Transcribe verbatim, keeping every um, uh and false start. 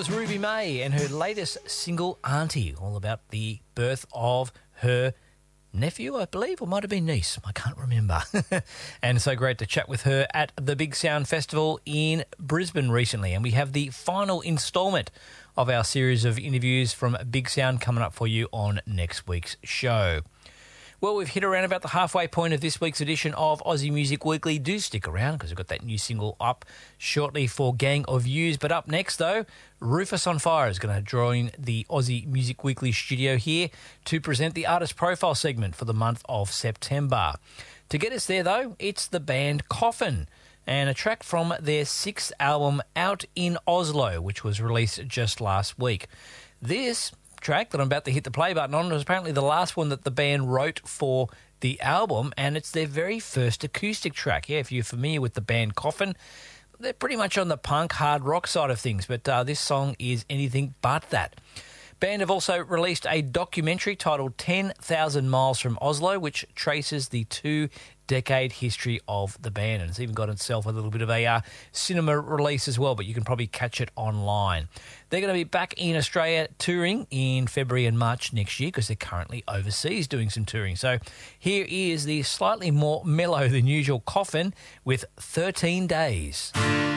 was Ruby May and her latest single, Auntie, all about the birth of her nephew, I believe, or might have been niece. I can't remember. And so great to chat with her at the Big Sound Festival in Brisbane recently. And we have the final instalment of our series of interviews from Big Sound coming up for you on next week's show. Well, we've hit around about the halfway point of this week's edition of Aussie Music Weekly. Do stick around because we've got that new single up shortly for Gang of You's. But up next, though, Rufus on Fire is going to join the Aussie Music Weekly studio here to present the artist profile segment for the month of September. To get us there, though, it's the band Coffin and a track from their sixth album, Out in Oslo, which was released just last week. This track that I'm about to hit the play button on was apparently the last one that the band wrote for the album, and it's their very first acoustic track. Yeah, if you're familiar with the band Coffin, they're pretty much on the punk hard rock side of things, but uh, this song is anything but that. Band have also released a documentary titled ten thousand Miles from Oslo, which traces the two-decade history of the band, and it's even got itself a little bit of a uh, cinema release as well, but you can probably catch it online. They're going to be back in Australia touring in February and March next year because they're currently overseas doing some touring. So here is the slightly more mellow than usual Coffin with thirteen days.